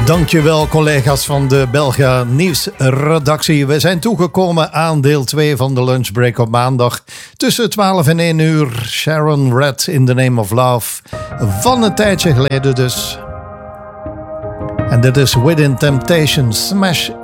Dankjewel collega's van de Belga nieuwsredactie. We zijn toegekomen aan deel 2 van de lunchbreak op maandag. Tussen 12 en 1 uur. Sharon Redd in the Name of Love. Van een tijdje geleden dus. En dit is Within Temptation, Smash